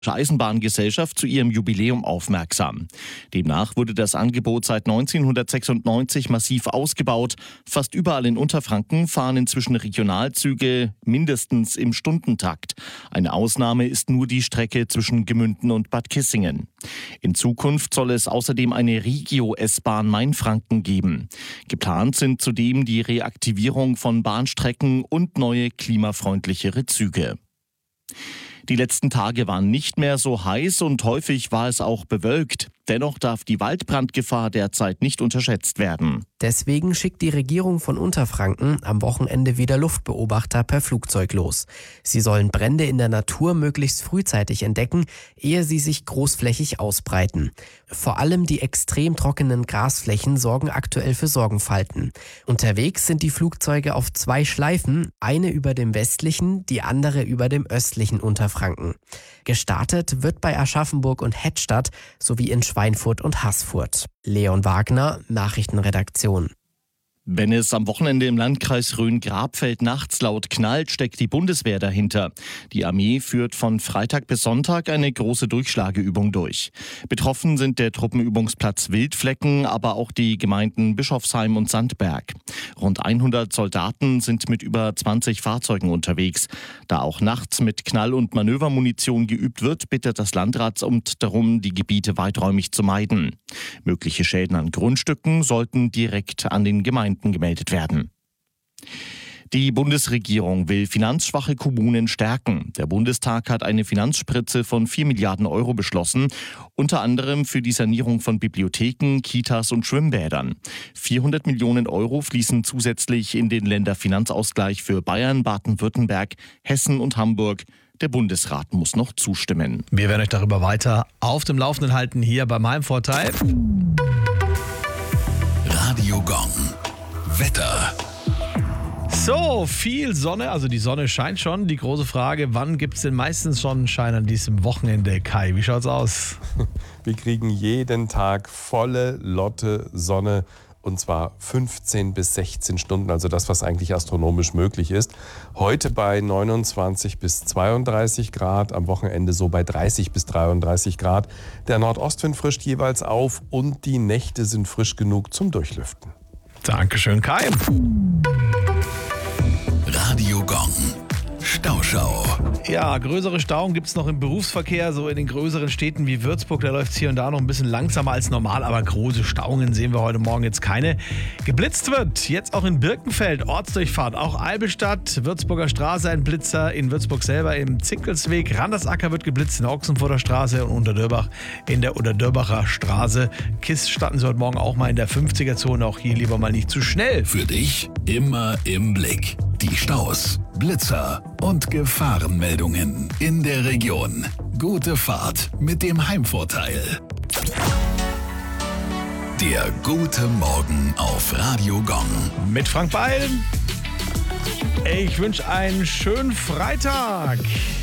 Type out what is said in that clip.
Eisenbahngesellschaft zu ihrem Jubiläum aufmerksam. Demnach wurde das Angebot seit 1996 massiv ausgebaut. Fast überall in Unterfranken fahren inzwischen Regionalzüge mindestens im Stundentakt. Eine Ausnahme ist nur die Strecke zwischen Gemünden und Bad Kissingen. In Zukunft soll es außerdem eine Regio-S-Bahn Mainfranken geben. Geplant sind zudem die Reaktivierung von Bahnstrecken und neue klimafreundlichere Züge. Die letzten Tage waren nicht mehr so heiß und häufig war es auch bewölkt. Dennoch darf die Waldbrandgefahr derzeit nicht unterschätzt werden. Deswegen schickt die Regierung von Unterfranken am Wochenende wieder Luftbeobachter per Flugzeug los. Sie sollen Brände in der Natur möglichst frühzeitig entdecken, ehe sie sich großflächig ausbreiten. Vor allem die extrem trockenen Grasflächen sorgen aktuell für Sorgenfalten. Unterwegs sind die Flugzeuge auf 2 Schleifen, eine über dem westlichen, die andere über dem östlichen Unterfranken. Gestartet wird bei Aschaffenburg und Hettstadt sowie in Schweinfurt und Haßfurt. Leon Wagner, Nachrichtenredaktion. Wenn es am Wochenende im Landkreis Rhön-Grabfeld nachts laut knallt, steckt die Bundeswehr dahinter. Die Armee führt von Freitag bis Sonntag eine große Durchschlageübung durch. Betroffen sind der Truppenübungsplatz Wildflecken, aber auch die Gemeinden Bischofsheim und Sandberg. Rund 100 Soldaten sind mit über 20 Fahrzeugen unterwegs. Da auch nachts mit Knall- und Manövermunition geübt wird, bittet das Landratsamt darum, die Gebiete weiträumig zu meiden. Mögliche Schäden an Grundstücken sollten direkt an den Gemeinden gemeldet werden. Die Bundesregierung will finanzschwache Kommunen stärken. Der Bundestag hat eine Finanzspritze von 4 Milliarden Euro beschlossen, unter anderem für die Sanierung von Bibliotheken, Kitas und Schwimmbädern. 400 Millionen Euro fließen zusätzlich in den Länderfinanzausgleich für Bayern, Baden-Württemberg, Hessen und Hamburg. Der Bundesrat muss noch zustimmen. Wir werden euch darüber weiter auf dem Laufenden halten, hier beim Heimvorteil. Radio Gong. Wetter. So, viel Sonne, also die Sonne scheint schon. Die große Frage, wann gibt es denn meistens Sonnenschein an diesem Wochenende? Kai, wie schaut's aus? Wir kriegen jeden Tag volle Lotte Sonne. Und zwar 15 bis 16 Stunden, also das, was eigentlich astronomisch möglich ist. Heute bei 29 bis 32 Grad, am Wochenende so bei 30 bis 33 Grad. Der Nordostwind frischt jeweils auf und die Nächte sind frisch genug zum Durchlüften. Dankeschön, Kai. Radio Gong. Stauschau. Ja, größere Stauungen gibt es noch im Berufsverkehr, so in den größeren Städten wie Würzburg. Da läuft es hier und da noch ein bisschen langsamer als normal, aber große Stauungen sehen wir heute Morgen jetzt keine. Geblitzt wird jetzt auch in Birkenfeld, Ortsdurchfahrt, auch Albestadt, Würzburger Straße ein Blitzer, in Würzburg selber im Zinkelsweg, Randersacker wird geblitzt in der Ochsenfurter Straße und Unterdörbach in der Unterdörbacher Straße. KISS starten sie heute Morgen auch mal in der 50er-Zone, auch hier lieber mal nicht zu schnell. Für dich immer im Blick. Die Staus, Blitzer und Gefahrenmeldungen in der Region. Gute Fahrt mit dem Heimvorteil. Der gute Morgen auf Radio Gong. Mit Frank Beil. Ich wünsche einen schönen Freitag.